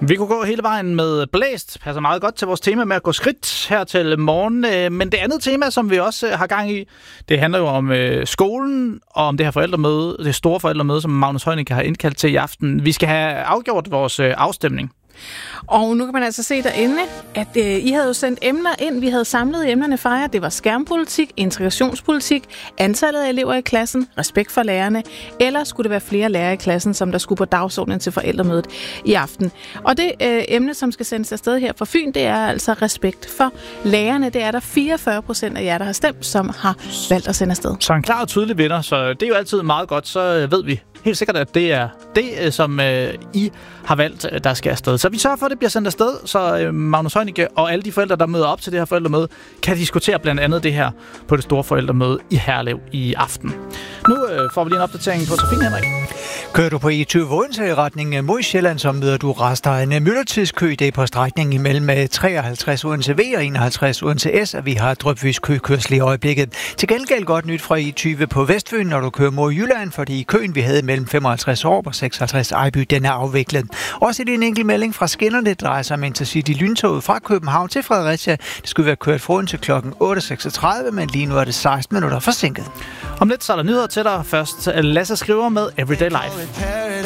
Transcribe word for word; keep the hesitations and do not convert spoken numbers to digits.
Vi kunne gå hele vejen med blæst. Passer meget godt til vores tema med at gå skridt her til morgen. Men det andet tema, som vi også har gang i, det handler jo om skolen og om det her forældremøde, det store forældremøde, som Magnus Heunicke har indkaldt til i aften. Vi skal have afgjort vores afstemning. Og nu kan man altså se derinde, at øh, I havde jo sendt emner ind. Vi havde samlet emnerne for jer. Det var skærmpolitik, integrationspolitik, antallet af elever i klassen, respekt for lærerne, eller skulle det være flere lærere i klassen, som der skulle på dagsordenen til forældremødet i aften. Og det øh, emne, som skal sendes afsted her fra Fyn, det er altså respekt for lærerne. Det er der fireogfyrre procent af jer, der har stemt, som har valgt at sende afsted. Så en klar og tydelig vinder, så det er jo altid meget godt. Så ved vi helt sikkert, at det er det, som øh, I har valgt, der skal afsted. Så vi sørger for, at det bliver sendt afsted, så øh, Magnus Heunicke og alle de forældre, der møder op til det her forældremøde, kan diskutere blandt andet det her på det store forældremøde i Herlev i aften. Nu øh, får vi lige en opdatering på trafikken, Henrik. Kører du på E tyve Odense i retning mod Sjælland, så møder du rester af en myldretidskø. Det er på strækningen imellem treoghalvtreds Odense V og enoghalvtreds Odense S, og vi har drypvis køkørsel i øjeblikket. Til gengæld godt nyt fra E tyve på Vestfyn, når du kører mod Jylland, fordi køen, vi havde mellem femoghalvtreds år og seksoghalvtreds Ejby, den er afviklet. Også i en enkelt melding fra skinnerne, det drejer sig om Intercity lyntoget fra København til Fredericia. Det skulle være kørt fra Odense klokken otte seksogtredive, men lige nu er det seksten minutter forsinket. Om lidt så er der nyheder til dig. Først Lasse Skriver med Everyday Life.